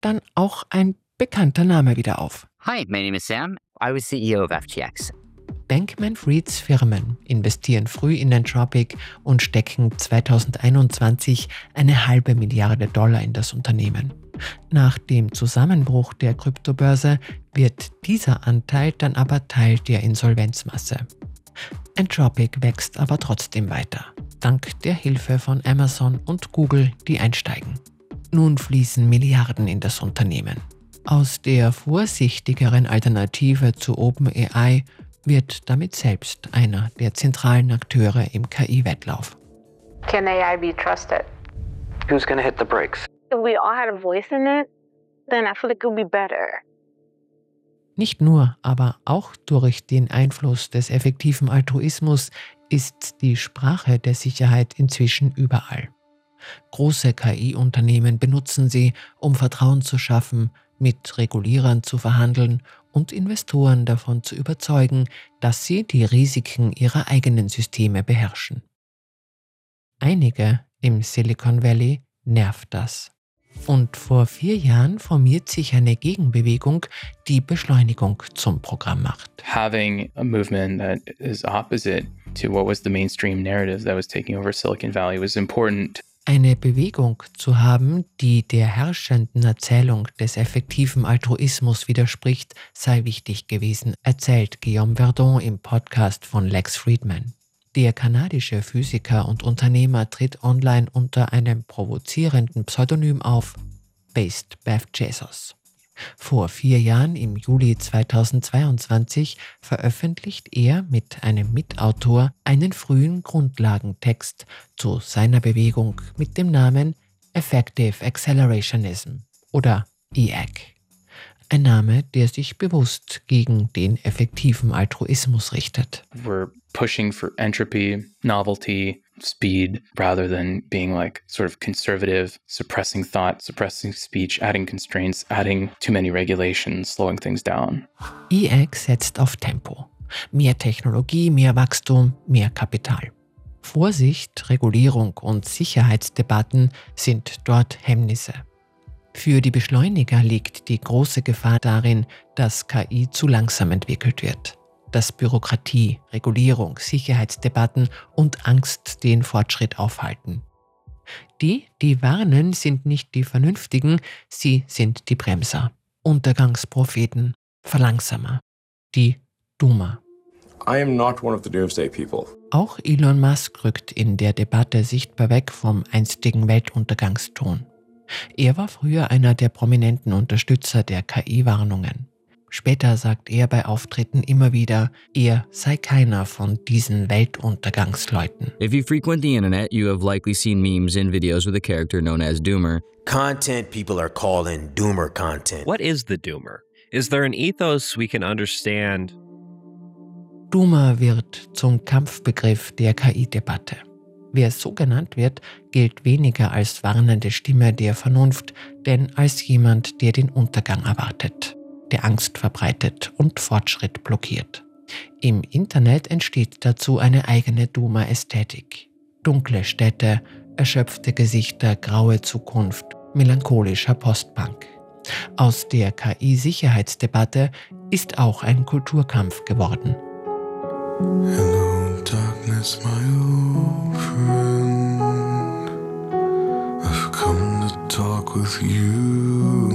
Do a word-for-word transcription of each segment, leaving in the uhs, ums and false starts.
dann auch ein bekannter Name wieder auf. Hi, my name is Sam. I was C E O of F T X. Bankman-Frieds Firmen investieren früh in Entropic und stecken zweitausendeinundzwanzig eine halbe Milliarde Dollar in das Unternehmen. Nach dem Zusammenbruch der Kryptobörse wird dieser Anteil dann aber Teil der Insolvenzmasse. Entropic wächst aber trotzdem weiter, dank der Hilfe von Amazon und Google, die einsteigen. Nun fließen Milliarden in das Unternehmen. Aus der vorsichtigeren Alternative zu OpenAI wird damit selbst einer der zentralen Akteure im K I-Wettlauf. Can A I be trusted? Who's gonna hit the brakes? If we all had a voice in it, then I feel like it would be better. Nicht nur, aber auch durch den Einfluss des effektiven Altruismus ist die Sprache der Sicherheit inzwischen überall. Große K I-Unternehmen benutzen sie, um Vertrauen zu schaffen, mit Regulierern zu verhandeln und Investoren davon zu überzeugen, dass sie die Risiken ihrer eigenen Systeme beherrschen. Einige im Silicon Valley nervt das. Und vor vier Jahren formiert sich eine Gegenbewegung, die Beschleunigung zum Programm macht. Having a movement that is opposite to what was the mainstream narrative that was taking over Silicon Valley was important. Eine Bewegung zu haben, die der herrschenden Erzählung des effektiven Altruismus widerspricht, sei wichtig gewesen, erzählt Guillaume Verdon im Podcast von Lex Fridman. Der kanadische Physiker und Unternehmer tritt online unter einem provozierenden Pseudonym auf, Based Beth Jesus. Vor vier Jahren, im Juli zweitausendzweiundzwanzig, veröffentlicht er mit einem Mitautor einen frühen Grundlagentext zu seiner Bewegung mit dem Namen Effective Accelerationism oder E A C. Ein Name, der sich bewusst gegen den effektiven Altruismus richtet. We're pushing for entropy, novelty, speed, rather than being like sort of conservative, suppressing thought, suppressing speech, adding constraints, adding too many regulations, slowing things down. E A C setzt auf Tempo. Mehr Technologie, mehr Wachstum, mehr Kapital. Vorsicht, Regulierung und Sicherheitsdebatten sind dort Hemmnisse. Für die Beschleuniger liegt die große Gefahr darin, dass K I zu langsam entwickelt wird, dass Bürokratie, Regulierung, Sicherheitsdebatten und Angst den Fortschritt aufhalten. Die, die warnen, sind nicht die Vernünftigen, sie sind die Bremser, Untergangspropheten, Verlangsamer, die Doomer. I am not one of the doomsday people. Auch Elon Musk rückt in der Debatte sichtbar weg vom einstigen Weltuntergangston. Er war früher einer der prominenten Unterstützer der K I-Warnungen. Später sagt er bei Auftritten immer wieder, er sei keiner von diesen Weltuntergangsleuten. If you frequent the internet, you have likely seen memes and videos with a character known as Doomer. Content people are calling Doomer content. What is the Doomer? Is there an ethos we can understand? Doomer wird zum Kampfbegriff der K I-Debatte. Wer so genannt wird, gilt weniger als warnende Stimme der Vernunft, denn als jemand, der den Untergang erwartet, der Angst verbreitet und Fortschritt blockiert. Im Internet entsteht dazu eine eigene Doomer-Ästhetik. Dunkle Städte, erschöpfte Gesichter, graue Zukunft, melancholischer Postpunk. Aus der K I-Sicherheitsdebatte ist auch ein Kulturkampf geworden. Hello, darkness, my old friend. I've come to talk with you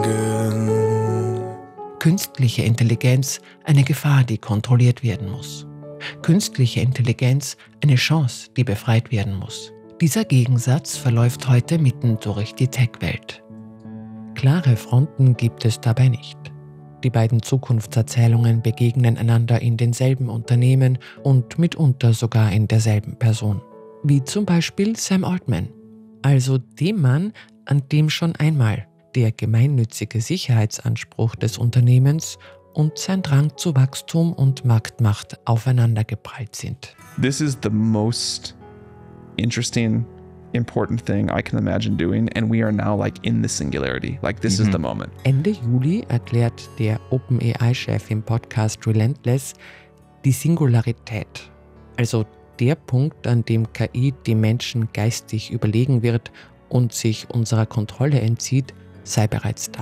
again. Künstliche Intelligenz, eine Gefahr, die kontrolliert werden muss. Künstliche Intelligenz, eine Chance, die befreit werden muss. Dieser Gegensatz verläuft heute mitten durch die Tech-Welt. Klare Fronten gibt es dabei nicht. Die beiden Zukunftserzählungen begegnen einander in denselben Unternehmen und mitunter sogar in derselben Person. Wie zum Beispiel Sam Altman, also dem Mann, an dem schon einmal der gemeinnützige Sicherheitsanspruch des Unternehmens und sein Drang zu Wachstum und Marktmacht aufeinandergeprallt sind. This is the most interesting, important thing I can imagine doing, and we are now like in the singularity. Like this mhm. is the moment. Ende Juli erklärt der OpenAI-Chef im Podcast Relentless die Singularität, also der Punkt, an dem K I dem Menschen geistig überlegen wird und sich unserer Kontrolle entzieht, sei bereits da.